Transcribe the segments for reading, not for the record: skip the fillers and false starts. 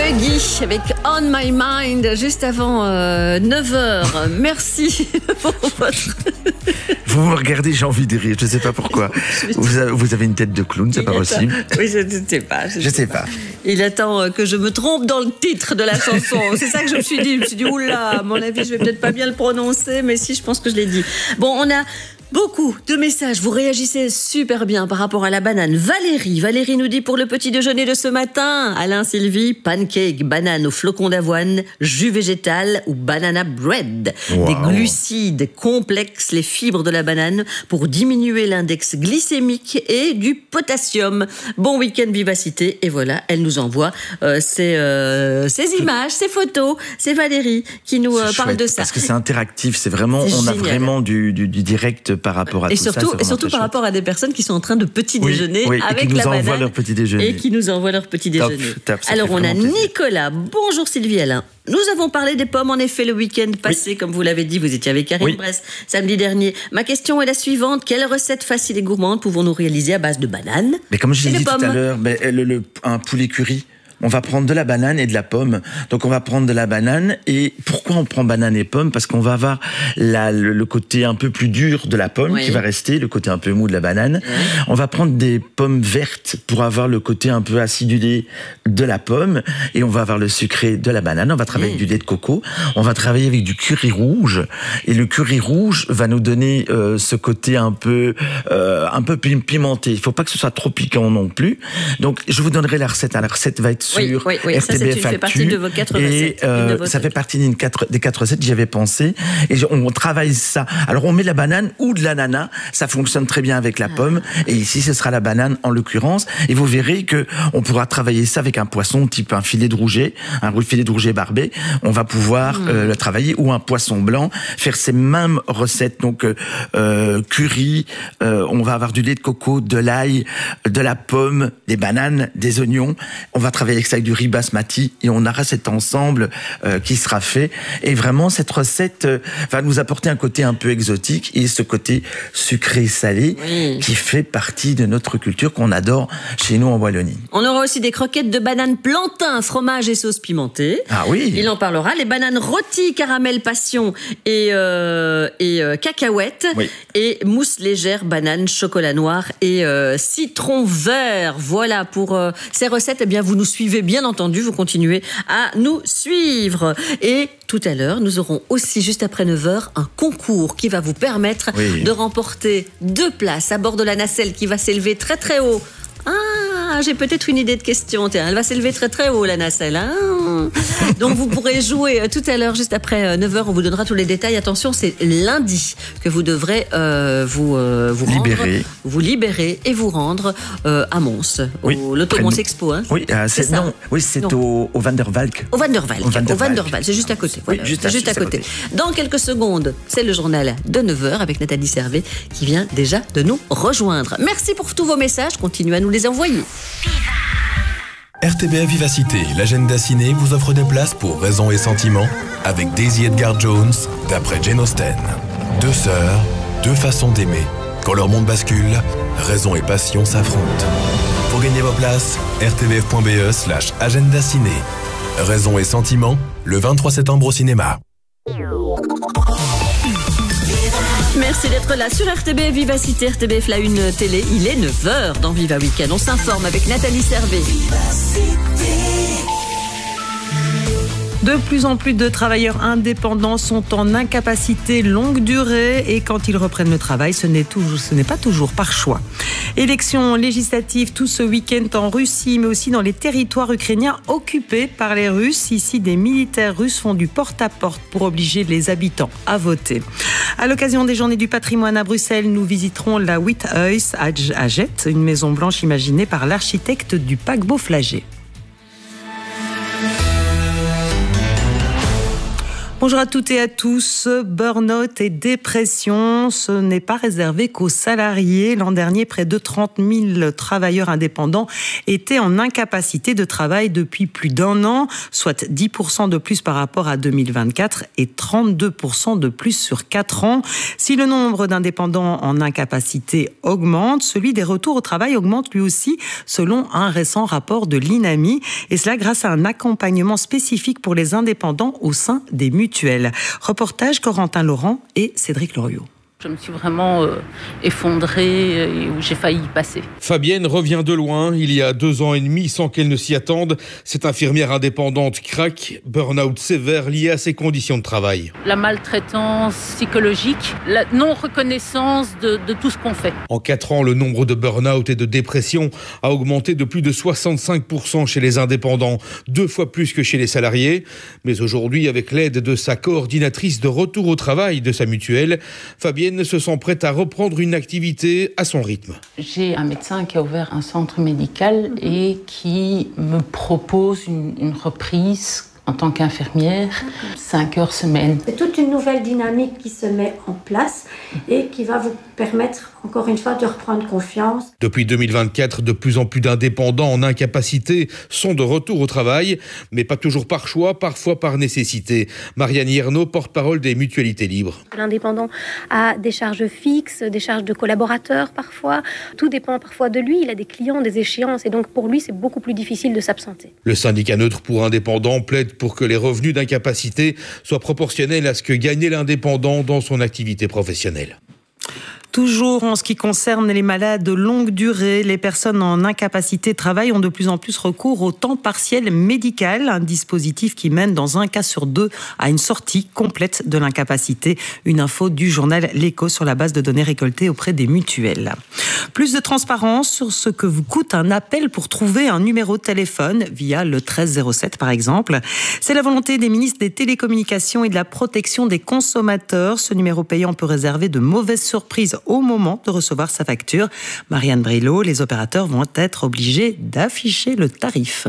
Guy avec On My Mind juste avant 9h. Merci pour votre... Vous me regardez, j'ai envie de rire, je ne sais pas pourquoi. Vous avez une tête de clown, c'est pas possible. Oui, je ne sais pas. Je sais pas. Il attend que je me trompe dans le titre de la chanson. C'est ça que je me suis dit. Je me suis dit, oula, à mon avis, je vais peut-être pas bien le prononcer, mais si, je pense que je l'ai dit. Bon, on a beaucoup de messages. Vous réagissez super bien par rapport à la banane. Valérie nous dit pour le petit déjeuner de ce matin. Alain, Sylvie, pancake, banane au flocon d'avoine, jus végétal ou banana bread. Wow. Des glucides complexes, les fibres de la banane pour diminuer l'index glycémique et du potassium. Bon week-end vivacité. Et voilà, elle nous envoie ces images, ces photos. C'est Valérie qui nous parle de ça. Parce que c'est interactif, c'est vraiment, on a vraiment du direct par rapport à tout ça. Et surtout par rapport à des personnes qui sont en train de petit déjeuner avec la banane. Et qui nous envoient leur petit déjeuner. Et qui nous envoient leur petit déjeuner. Top, alors on a Nicolas. Bonjour Sylvie Alain. Nous avons parlé des pommes en effet le week-end passé, comme vous l'avez dit, vous étiez avec Karine Bress samedi dernier. Ma question est la suivante, quelle recette facile et gourmande pouvons-nous réaliser à base de bananes? Mais comme je l'ai dit tout à l'heure, un poulet curry. On va prendre de la banane et de la pomme. Donc on va prendre de la banane. Et pourquoi on prend banane et pomme? Parce qu'on va avoir le côté un peu plus dur de la pomme qui va rester, le côté un peu mou de la banane. On va prendre des pommes vertes pour avoir le côté un peu acidulé de la pomme. Et on va avoir le sucré de la banane. On va travailler avec du lait de coco. On va travailler avec du curry rouge. Et le curry rouge va nous donner ce côté un peu pimenté. Il faut pas que ce soit trop piquant non plus. Donc je vous donnerai la recette. La recette va être sur RTBF ça fait partie de vos 4 recettes. Ça fait partie des 4 recettes, j'y avais pensé. Et on travaille ça. Alors on met la banane ou de l'ananas, ça fonctionne très bien avec la pomme. Et ici ce sera la banane en l'occurrence. Et vous verrez que on pourra travailler ça avec un poisson type un filet de rouget barbé. On va pouvoir le travailler, ou un poisson blanc, faire ces mêmes recettes. Donc curry, on va avoir du lait de coco, de l'ail, de la pomme, des bananes, des oignons. On va travailler avec du riz basmati et on aura cet ensemble qui sera fait. Et vraiment, cette recette va nous apporter un côté un peu exotique et ce côté sucré-salé qui fait partie de notre culture qu'on adore chez nous en Wallonie. On aura aussi des croquettes de bananes plantain, fromage et sauce pimentée. Ah oui. Il en parlera. Les bananes rôties, caramel passion et cacahuètes. Et mousse légère, banane, chocolat noir et citron vert. Voilà pour ces recettes. Eh bien, vous nous suivez, bien entendu, vous continuez à nous suivre. Et tout à l'heure, nous aurons aussi, juste après 9h, un concours qui va vous permettre de remporter 2 places à bord de la nacelle qui va s'élever très très haut. Ah, j'ai peut-être une idée de question. Tiens, elle va s'élever très très haut, la nacelle. Donc vous pourrez jouer tout à l'heure, juste après 9h. On vous donnera tous les détails. Attention, c'est lundi que vous devrez vous libérer et vous rendre à Mons, au l'Automons Expo. Hein. C'est au Vandervalk. Au Vandervalk. C'est juste à côté. Voilà. Juste à côté. Dans quelques secondes, c'est le journal de 9h avec Nathalie Servet qui vient déjà de nous rejoindre. Merci pour tous vos messages. Continuez à nous les envoyer. RTBF Vivacité, l'agenda ciné vous offre des places pour Raison et Sentiment avec Daisy Edgar Jones d'après Jane Austen. 2 sœurs, 2 façons d'aimer. Quand leur monde bascule, raison et passion s'affrontent. Pour gagner vos places, rtbf.be/agenda ciné. Raison et Sentiment, le 23 septembre au cinéma. Merci d'être là sur RTBF Vivacité, RTBF la Une télé. Il est 9h dans Viva Weekend. On s'informe avec Nathalie Servet. De plus en plus de travailleurs indépendants sont en incapacité longue durée et quand ils reprennent le travail, ce n'est pas toujours par choix. Élections législatives tout ce week-end en Russie, mais aussi dans les territoires ukrainiens occupés par les Russes. Ici, des militaires russes font du porte-à-porte pour obliger les habitants à voter. À l'occasion des Journées du patrimoine à Bruxelles, nous visiterons la Wiethuis à Jette, une maison blanche imaginée par l'architecte du paquebot Flagey. Bonjour à toutes et à tous. Burn-out et dépression, ce n'est pas réservé qu'aux salariés. L'an dernier, près de 30 000 travailleurs indépendants étaient en incapacité de travail depuis plus d'un an, soit 10% de plus par rapport à 2024 et 32% de plus sur 4 ans. Si le nombre d'indépendants en incapacité augmente, celui des retours au travail augmente lui aussi, selon un récent rapport de l'INAMI. Et cela grâce à un accompagnement spécifique pour les indépendants au sein des mutuelles. Reportage Corentin Laurent et Cédric Loriot. Je me suis vraiment effondrée et où j'ai failli y passer. Fabienne revient de loin, il y a 2 ans et demi, sans qu'elle ne s'y attende. Cette infirmière indépendante craque, burn-out sévère lié à ses conditions de travail. La maltraitance psychologique, la non-reconnaissance de tout ce qu'on fait. En 4 ans, le nombre de burn-out et de dépression a augmenté de plus de 65% chez les indépendants, 2 fois plus que chez les salariés. Mais aujourd'hui, avec l'aide de sa coordinatrice de retour au travail de sa mutuelle, Fabienne se sent prête à reprendre une activité à son rythme. J'ai un médecin qui a ouvert un centre médical et qui me propose une reprise en tant qu'infirmière, 5 heures semaine. C'est toute une nouvelle dynamique qui se met en place et qui va vous permettre, encore une fois, de reprendre confiance. Depuis 2024, de plus en plus d'indépendants en incapacité sont de retour au travail, mais pas toujours par choix, parfois par nécessité. Marianne Hiernaud, porte-parole des mutualités libres. L'indépendant a des charges fixes, des charges de collaborateurs parfois. Tout dépend parfois de lui. Il a des clients, des échéances. Et donc pour lui, c'est beaucoup plus difficile de s'absenter. Le syndicat neutre pour indépendants plaide pour que les revenus d'incapacité soient proportionnels à ce que gagnait l'indépendant dans son activité professionnelle. Toujours en ce qui concerne les malades de longue durée, les personnes en incapacité de travail ont de plus en plus recours au temps partiel médical, un dispositif qui mène dans un cas sur 2 à une sortie complète de l'incapacité. Une info du journal L'Écho sur la base de données récoltées auprès des mutuelles. Plus de transparence sur ce que vous coûte un appel pour trouver un numéro de téléphone via le 1307 par exemple. C'est la volonté des ministres des télécommunications et de la protection des consommateurs. Ce numéro payant peut réserver de mauvaises surprises au moment de recevoir sa facture. Marianne Brilot, les opérateurs vont être obligés d'afficher le tarif.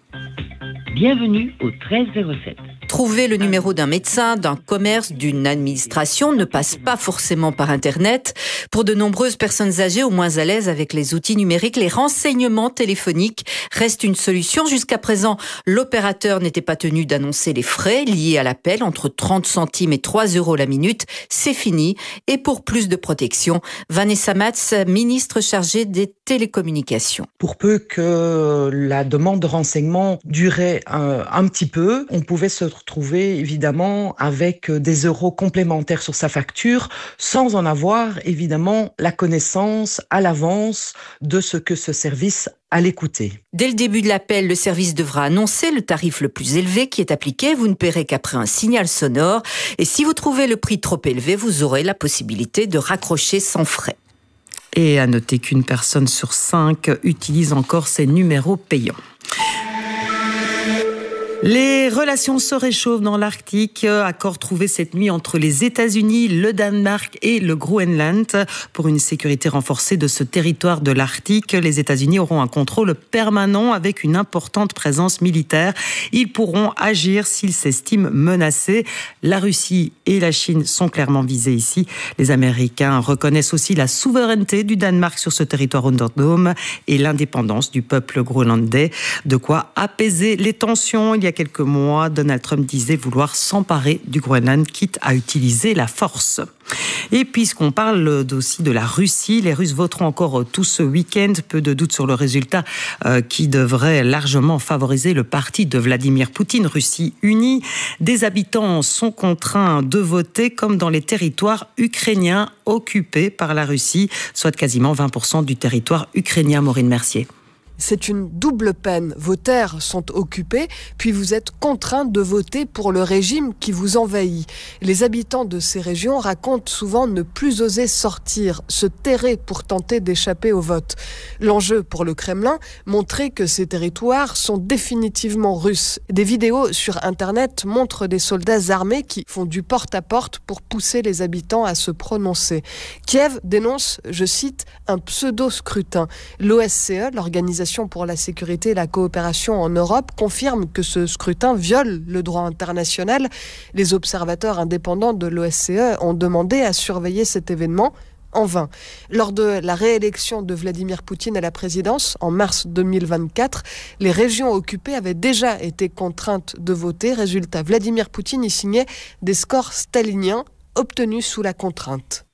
Bienvenue au 1307. Trouver le numéro d'un médecin, d'un commerce, d'une administration ne passe pas forcément par Internet. Pour de nombreuses personnes âgées ou moins à l'aise avec les outils numériques, les renseignements téléphoniques restent une solution. Jusqu'à présent, l'opérateur n'était pas tenu d'annoncer les frais liés à l'appel, entre 30 centimes et 3 € la minute. C'est fini. Et pour plus de protection, Vanessa Matz, ministre chargée des télécommunications. Pour peu que la demande de renseignement durait un petit peu, on pouvait se retrouver évidemment avec des euros complémentaires sur sa facture sans en avoir évidemment la connaissance à l'avance de ce que ce service allait coûter. Dès le début de l'appel, le service devra annoncer le tarif le plus élevé qui est appliqué. Vous ne paierez qu'après un signal sonore. Et si vous trouvez le prix trop élevé, vous aurez la possibilité de raccrocher sans frais. Et à noter qu'une personne sur 5 utilise encore ces numéros payants. Les relations se réchauffent dans l'Arctique. Accord trouvé cette nuit entre les États-Unis, le Danemark et le Groenland. Pour une sécurité renforcée de ce territoire de l'Arctique, les États-Unis auront un contrôle permanent avec une importante présence militaire. Ils pourront agir s'ils s'estiment menacés. La Russie et la Chine sont clairement visés ici. Les Américains reconnaissent aussi la souveraineté du Danemark sur ce territoire autonome et l'indépendance du peuple groenlandais. De quoi apaiser les tensions. Il y a quelques mois, Donald Trump disait vouloir s'emparer du Groenland, quitte à utiliser la force. Et puisqu'on parle aussi de la Russie, les Russes voteront encore tout ce week-end. Peu de doute sur le résultat qui devrait largement favoriser le parti de Vladimir Poutine, Russie unie. Des habitants sont contraints de voter comme dans les territoires ukrainiens occupés par la Russie, soit quasiment 20% du territoire ukrainien. Maureen Mercier. C'est une double peine. Vos terres sont occupées, puis vous êtes contraints de voter pour le régime qui vous envahit. Les habitants de ces régions racontent souvent ne plus oser sortir, se terrer pour tenter d'échapper au vote. L'enjeu pour le Kremlin, montrer que ces territoires sont définitivement russes. Des vidéos sur Internet montrent des soldats armés qui font du porte-à-porte pour pousser les habitants à se prononcer. Kiev dénonce, je cite, un pseudo-scrutin. L'OSCE, l'organisation l'Organisation pour la sécurité et la coopération en Europe confirme que ce scrutin viole le droit international. Les observateurs indépendants de l'OSCE ont demandé à surveiller cet événement en vain. Lors de la réélection de Vladimir Poutine à la présidence en mars 2024, les régions occupées avaient déjà été contraintes de voter. Résultat, Vladimir Poutine y signait des scores staliniens obtenus sous la contrainte.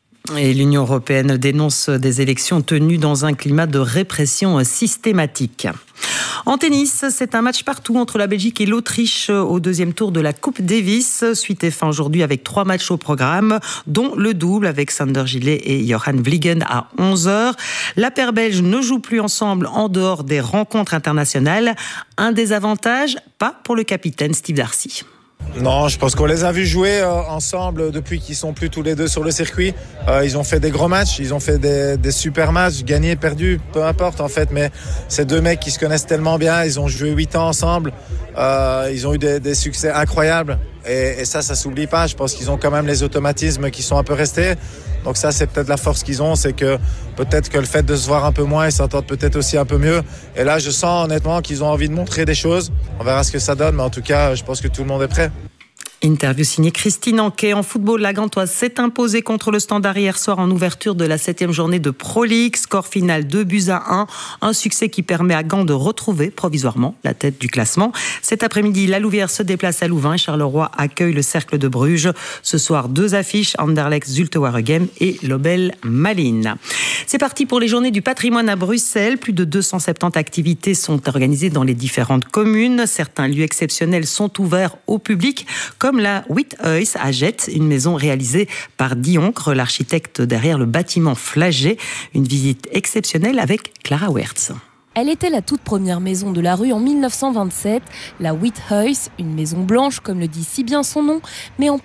Et l'Union européenne dénonce des élections tenues dans un climat de répression systématique. En tennis, c'est un match partout entre la Belgique et l'Autriche au deuxième tour de la Coupe Davis. Suite et fin aujourd'hui avec 3 matchs au programme, dont le double avec Sander Gillet et Johan Vliegen à 11h. La paire belge ne joue plus ensemble en dehors des rencontres internationales. Un désavantage, pas pour le capitaine Steve Darcy. Non, je pense qu'on les a vus jouer ensemble depuis qu'ils sont plus tous les deux sur le circuit. Ils ont fait des gros matchs, ils ont fait des super matchs, gagnés, perdus, peu importe en fait. Mais ces deux mecs qui se connaissent tellement bien, ils ont joué 8 ans ensemble. Ils ont eu des succès incroyables et ça s'oublie pas. Je pense qu'ils ont quand même les automatismes qui sont un peu restés. Donc ça, c'est peut-être la force qu'ils ont, c'est que peut-être que le fait de se voir un peu moins, ils s'entendent peut-être aussi un peu mieux. Et là, je sens honnêtement qu'ils ont envie de montrer des choses. On verra ce que ça donne, mais en tout cas, je pense que tout le monde est prêt. Interview signée Christine Anquet. En football, la Gantoise s'est imposée contre le Standard hier soir en ouverture de la 7e journée de Pro League. Score final 2-1. Un succès qui permet à Gand de retrouver provisoirement la tête du classement. Cet après-midi, la Louvière se déplace à Louvain et Charleroi accueille le Cercle de Bruges. Ce soir, 2 affiches, Anderlecht Zulte Waregem et Lobel Malines. C'est parti pour les journées du patrimoine à Bruxelles. Plus de 270 activités sont organisées dans les différentes communes. Certains lieux exceptionnels sont ouverts au public, comme la Withuis à Jette, une maison réalisée par Dioncre, l'architecte derrière le bâtiment Flagey. Une visite exceptionnelle avec Clara Wertz. Elle était la toute première maison de la rue en 1927, la Withuis, une maison blanche comme le dit si bien son nom, mais en